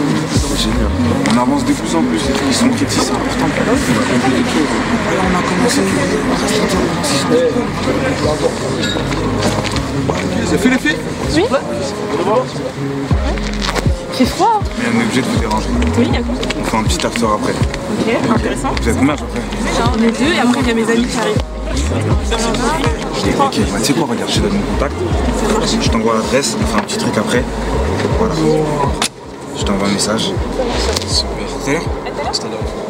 Génial. On avance de plus en plus. Ils sont réticents. Pourtant, on a compris quelque chose. Là, on a commencé Ça fait l'effet? Oui. C'est froid. Mais on est obligé de vous déranger. Oui, d'accord. On fait un petit after après. Ok, intéressant. Vous êtes combien après? On est deux et après il y a mes amis qui arrivent. Ok, bah, tu sais quoi, regarde, je te donne mon contact. Je t'envoie l'adresse, on fait un petit truc après. Voilà. Je t'envoie un message. Super. À tout à l'heure?